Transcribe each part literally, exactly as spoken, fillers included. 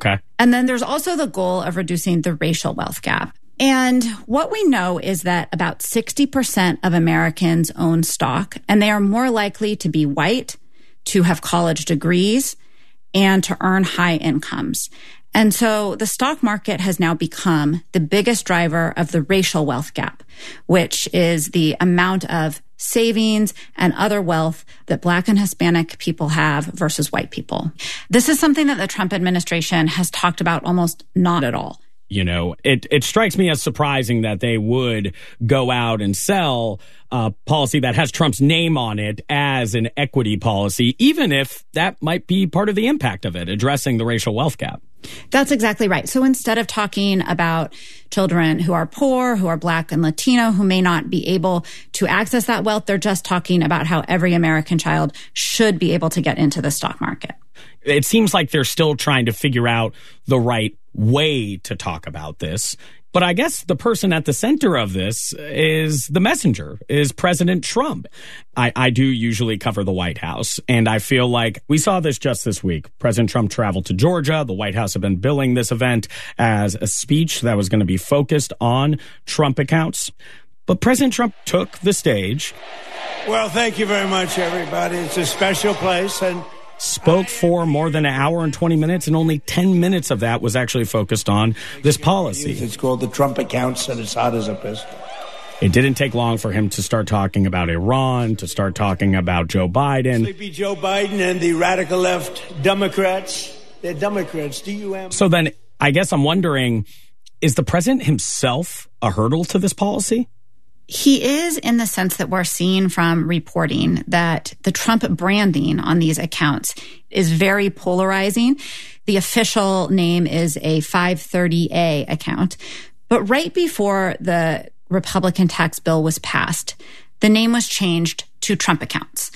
Okay. And then there's also the goal of reducing the racial wealth gap. And what we know is that about sixty percent of Americans own stock, and they are more likely to be white, to have college degrees, and to earn high incomes. And so the stock market has now become the biggest driver of the racial wealth gap, which is the amount of savings and other wealth that Black and Hispanic people have versus white people. This is something that the Trump administration has talked about almost not at all. You know, it, it strikes me as surprising that they would go out and sell a policy that has Trump's name on it as an equity policy, even if that might be part of the impact of it, addressing the racial wealth gap. That's exactly right. So instead of talking about children who are poor, who are Black and Latino, who may not be able to access that wealth, they're just talking about how every American child should be able to get into the stock market. It seems like they're still trying to figure out the right way to talk about this. But I guess the person at the center of this is the messenger, is President Trump. I, I do usually cover the White House, and I feel like we saw this just this week. President Trump traveled to Georgia. The White House had been billing this event as a speech that was going to be focused on Trump accounts. But President Trump took the stage. Well, thank you very much, everybody. It's a special place, and spoke for more than an hour and twenty minutes, and only ten minutes of that was actually focused on this policy. It's called the Trump accounts, and it's hot as a pistol. It didn't take long for him to start talking about Iran, to start talking about Joe Biden. Sleepy Joe Biden and the radical left Democrats. They're Democrats, D U M. So then I guess I'm wondering, is the president himself a hurdle to this policy? He is, in the sense that we're seeing from reporting that the Trump branding on these accounts is very polarizing. The official name is a five thirty A account. But right before the Republican tax bill was passed, the name was changed to Trump accounts.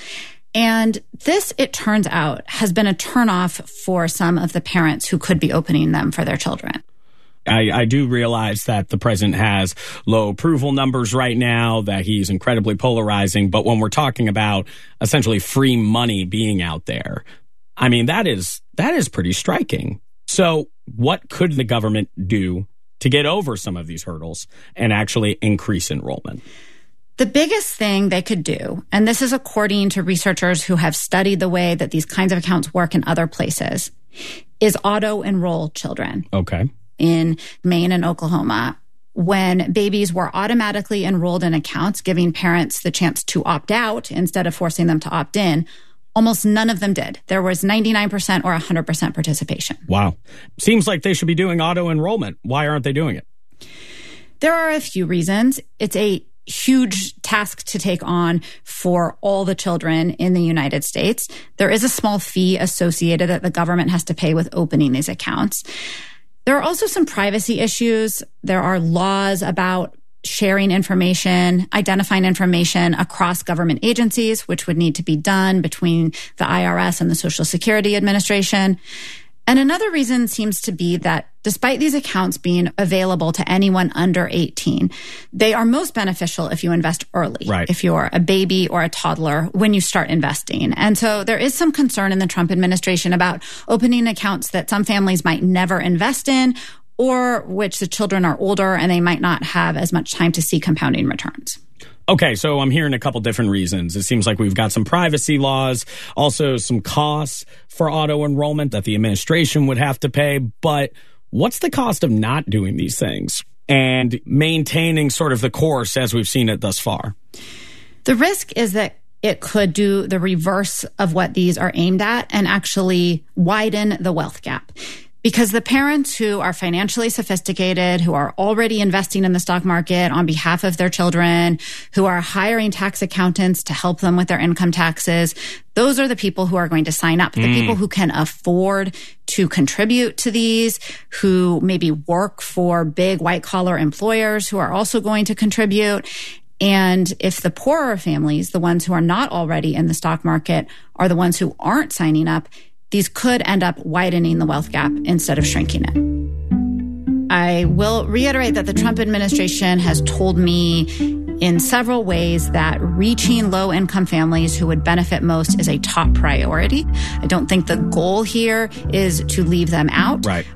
And this, it turns out, has been a turnoff for some of the parents who could be opening them for their children. I, I do realize that the president has low approval numbers right now, that he's incredibly polarizing. But when we're talking about essentially free money being out there, I mean, that is that is pretty striking. So what could the government do to get over some of these hurdles and actually increase enrollment? The biggest thing they could do, and this is according to researchers who have studied the way that these kinds of accounts work in other places, is auto-enroll children. Okay. In Maine and Oklahoma, when babies were automatically enrolled in accounts, giving parents the chance to opt out instead of forcing them to opt in, almost none of them did. There was ninety-nine percent or one hundred percent participation. Wow. Seems like they should be doing auto-enrollment. Why aren't they doing it? There are a few reasons. It's a huge task to take on for all the children in the United States. There is a small fee associated that the government has to pay with opening these accounts. There are also some privacy issues. There are laws about sharing information, identifying information across government agencies, which would need to be done between the I R S and the Social Security Administration. And another reason seems to be that despite these accounts being available to anyone under eighteen, they are most beneficial if you invest early, right. If you're a baby or a toddler when you start investing. And so there is some concern in the Trump administration about opening accounts that some families might never invest in, or which the children are older and they might not have as much time to see compounding returns. Okay, so I'm hearing a couple different reasons. It seems like we've got some privacy laws, also some costs for auto-enrollment that the administration would have to pay. But what's the cost of not doing these things and maintaining sort of the course as we've seen it thus far? The risk is that it could do the reverse of what these are aimed at and actually widen the wealth gap. Because the parents who are financially sophisticated, who are already investing in the stock market on behalf of their children, who are hiring tax accountants to help them with their income taxes, those are the people who are going to sign up. The mm. people who can afford to contribute to these, who maybe work for big white-collar employers who are also going to contribute. And if the poorer families, the ones who are not already in the stock market, are the ones who aren't signing up, these could end up widening the wealth gap instead of shrinking it. I will reiterate that the Trump administration has told me in several ways that reaching low-income families who would benefit most is a top priority. I don't think the goal here is to leave them out. Right.